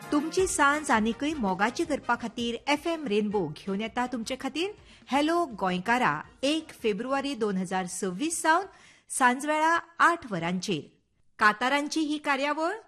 तुमची सांज आनीकय मोगाची करपा खातीर FM रेनबो घेवन येता तुमचे खातीर हॅलो गोंयकारा 1 फेब्रुवारी 2026 सावन सांजवेळा 8 वरांचेर कांतारांची ही कार्यावळ